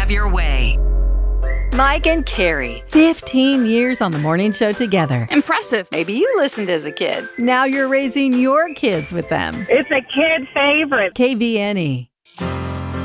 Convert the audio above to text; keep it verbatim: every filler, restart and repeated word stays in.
have your way. Mike and Carrie, fifteen years on the morning show together. Impressive. Maybe you listened as a kid. Now you're raising your kids with them. It's a kid favorite. K V N E.